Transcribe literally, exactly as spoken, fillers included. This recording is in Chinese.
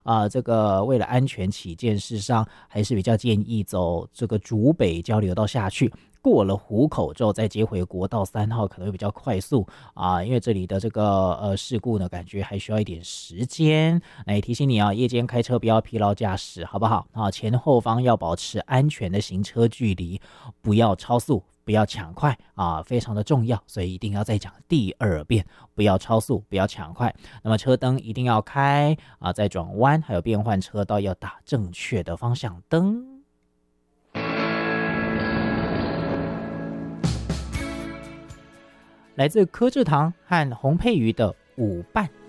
啊、这个为了安全起见，事实上还是比较建议走这个竹北交流道下去。过了湖口之后再接回国道三号可能会比较快速啊，因为这里的这个呃事故呢，感觉还需要一点时间。来提醒你啊，夜间开车不要疲劳驾驶，好不好啊？前后方要保持安全的行车距离，不要超速，不要抢快啊，非常的重要，所以一定要再讲第二遍，不要超速，不要抢快。那么车灯一定要开啊，在转弯还有变换车道要打正确的方向灯。来自柯志堂和洪佩瑜的舞伴。